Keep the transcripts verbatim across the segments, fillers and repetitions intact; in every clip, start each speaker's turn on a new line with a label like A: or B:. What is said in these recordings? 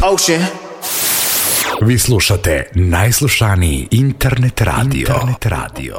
A: Ocean.
B: Vi slušate najslušaniji internet radio. Internet radio.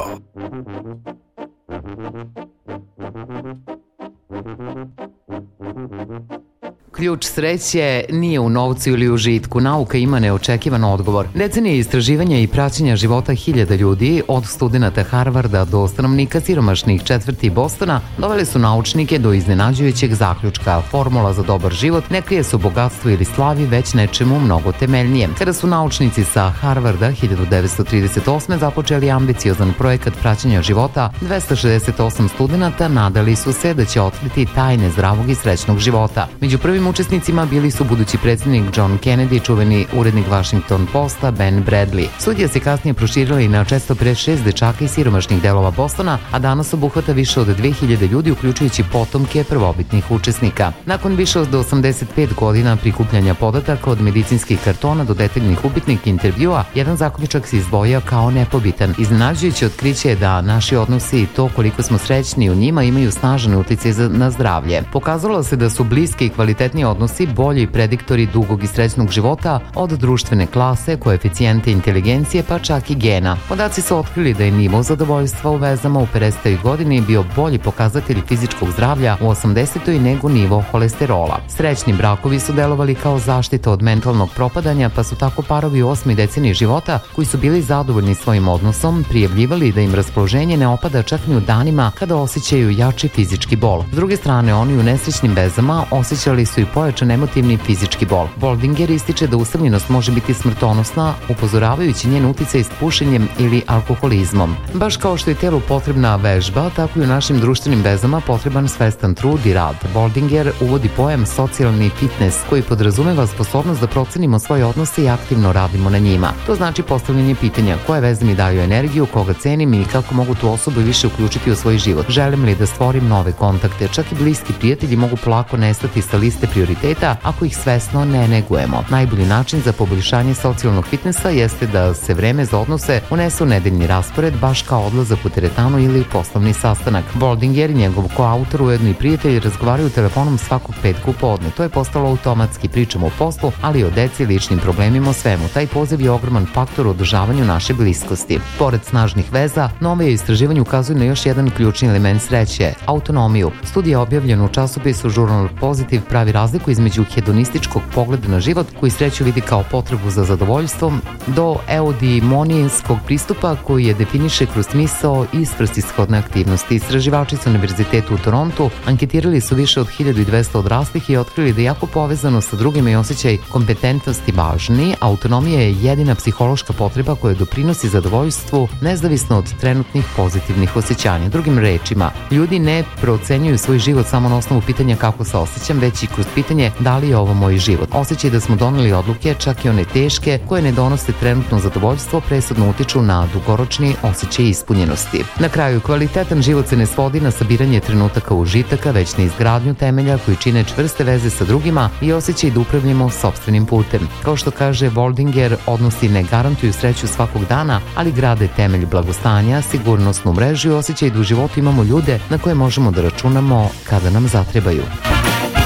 C: Ključ sreće nije u novcu ili u žitku. Nauka ima neočekivan odgovor. Decenije istraživanja i praćenja života hiljada ljudi, od studenta Harvarda do stanovnika siromašnih četvrti Bostona, doveli su naučnike do iznenađujućeg zaključka. Formula za dobar život ne krije se u bogatstvu ili slavi, već nečemu mnogo temeljnijem. Kada su naučnici sa Harvarda hiljadu devetsto trideset osme započeli ambiciozan projekat praćenja života, dvesta šezdeset osam studenta nadali su se da će otkriti tajne zdravog i srećnog života. Među prvim učesnicima bili su budući predsjednik John Kennedy i čuveni urednik Washington Posta Ben Bradley. Studija se kasnije proširila i na često pedeset šest dečaka iz siromašnih delova Bostona, a danas obuhvata više od dve hiljade ljudi, uključujući potomke prvobitnih učesnika. Nakon više od osamdeset pet godina prikupljanja podataka od medicinskih kartona do detaljnih upitnika intervjua, jedan zaključak se izdvojio kao nepobitan. Iznenađujuće otkriće je da naši odnosi i to koliko smo srećni u njima imaju snažan uticaj na zdravlje. Pokazalo se da su bliski i kvalitetni odnosi bolji prediktori dugog i srećnog života od društvene klase, koeficijente inteligencije pa čak i gena. Podaci su otkrili da je nivo zadovoljstva u vezama u pedesetoj godini bio bolji pokazatelj fizičkog zdravlja u osamdesetoj nego nivo holesterola. Srećni brakovi su delovali kao zaštita od mentalnog propadanja, pa su tako parovi u osmoj deceniji života koji su bili zadovoljni svojim odnosom prijavljivali da im raspoloženje ne opada čak ni u danima kada osjećaju jači fizički bol. S druge strane, oni u nesrećnim vezama osjećali su i pojačan emotivni fizički bol. Boldinger ističe da usamljenost može biti smrtonosna, upozoravajući njen uticaj s pušenjem ili alkoholizmom. Baš kao što je telu potrebna vežba, tako i u našim društvenim vezama potreban svestan trud i rad. Boldinger uvodi pojam socijalni fitness, koji podrazumeva sposobnost da procenimo svoje odnose i aktivno radimo na njima. To znači postavljanje pitanja koje veze mi daju energiju, koga cenim i kako mogu tu osobu više uključiti u svoj život. Želim li da stvorim nove kontakte? Čak i bliski prijatelji mogu polako nestati sa liste prioriteta ako ih svesno ne negujemo. Najbolji način za poboljšanje socijalnog fitnessa jeste da se vreme za odnose unese u nedeljni raspored, baš kao odlazak u teretanu ili poslovni sastanak. Boldinger i njegov koautor, ujedno i prijatelji, razgovaraju telefonom svakog petka u podne. To je postalo automatski. Pričamo o poslu, ali i o deci, ličnim problemima, o svemu. Taj poziv je ogroman faktor u održavanju naše bliskosti. Pored snažnih veza, nove istraživanje ukazuju na još jedan ključni element sreće – autonomiju. Studija objavljena u časopisu Journal Positive pravi razliku između hedonističkog pogleda na život, koji sreću vidi kao potrebu za zadovoljstvom, do eudimonijskog pristupa koji je definiše kroz smisao i svrsishodne aktivnosti. Istraživači sa Univerzitetu u Torontu anketirali su više od hiljadu dvesta odraslih i otkrili da je jako povezano sa drugima i osjećaj kompetentnosti važni. Autonomija je jedina psihološka potreba koja doprinosi zadovoljstvu nezavisno od trenutnih pozitivnih osjećanja. Drugim rečima, ljudi ne procenjuju svoj život samo na osnovu pitanja kako se osjećam, već i kroz pitanje da li je ovo moj život. Osjećaj da smo doneli odluke, čak i one teške, koje ne donose trenutno zadovoljstvo, presudno utiču na dugoročni osjećaj ispunjenosti. Na kraju, kvalitetan život se ne svodi na sabiranje trenutaka užitaka, već na izgradnju temelja koji čine čvrste veze sa drugima i osjećaj da upravljamo sopstvenim putem. Kao što kaže Boldinger, odnosi ne garantuju sreću svakog dana, ali grade temelj blagostanja, sigurnosnu mrežu i osjećaj da u životu imamo ljude na koje možemo da računamo kada nam zatrebaju.